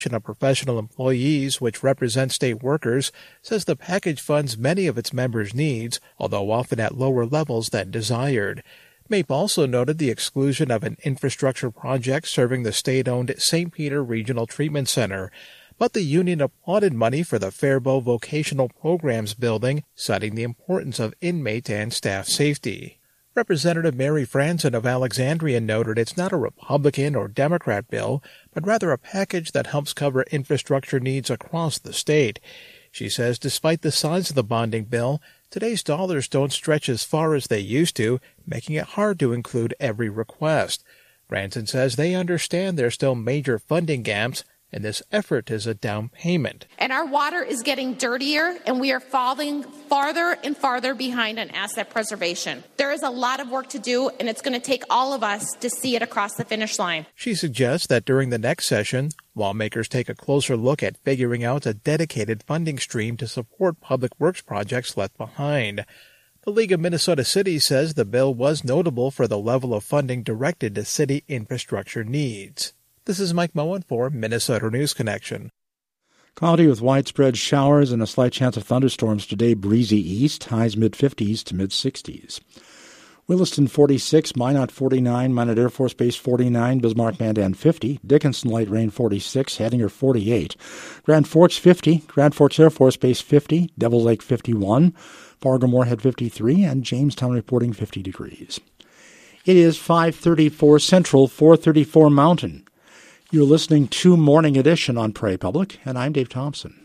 of Professional Employees, which represents state workers, says the package funds many of its members' needs, although often at lower levels than desired. MAPE also noted the exclusion of an infrastructure project serving the state-owned St. Peter Regional Treatment Center. But the union applauded money for the Faribault Vocational Programs building, citing the importance of inmate and staff safety. Representative Mary Franzen of Alexandria noted it's not a Republican or Democrat bill, but rather a package that helps cover infrastructure needs across the state. She says despite the size of the bonding bill, today's dollars don't stretch as far as they used to, making it hard to include every request. Franzen says they understand there's still major funding gaps, and this effort is a down payment. And our water is getting dirtier, and we are falling farther and farther behind on asset preservation. There is a lot of work to do, and it's going to take all of us to see it across the finish line. She suggests that during the next session, lawmakers take a closer look at figuring out a dedicated funding stream to support public works projects left behind. The League of Minnesota Cities says the bill was notable for the level of funding directed to city infrastructure needs. This is Mike Moen for Minnesota News Connection. Cloudy with widespread showers and a slight chance of thunderstorms today. Breezy east, highs mid-50s to mid-60s. Williston 46, Minot 49, Minot Air Force Base 49, Bismarck Mandan 50, Dickinson light rain 46, Hattinger 48, Grand Forks 50, Grand Forks Air Force Base 50, Devil Lake 51, Fargo Moorhead 53, and Jamestown reporting 50 degrees. It is 5:34 Central, 4:34 Mountain. You're listening to Morning Edition on Prairie Public, and I'm Dave Thompson.